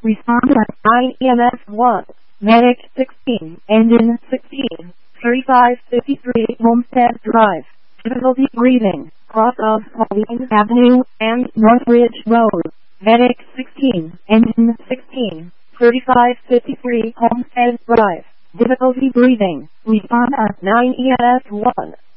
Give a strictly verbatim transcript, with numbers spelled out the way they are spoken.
Respond at nine E M S one. Medic sixteen, engine sixteen, thirty-five fifty-three Homestead Drive. Difficulty breathing, cross of Pauline Avenue and Northridge Road. Medic sixteen, engine sixteen, thirty-five fifty-three Homestead Drive. Difficulty breathing. Respond at nine E M S one.